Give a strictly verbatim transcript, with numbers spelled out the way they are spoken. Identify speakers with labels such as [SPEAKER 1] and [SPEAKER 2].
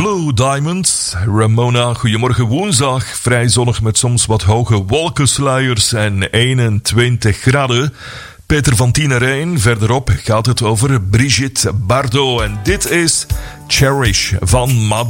[SPEAKER 1] Blue Diamonds, Ramona, goedemorgen woensdag. Vrij zonnig met soms wat hoge wolkensluiers en eenentwintig graden. Peter van Tienerijn, verderop gaat het over Brigitte Bardot. En dit is Cherish van Madonna.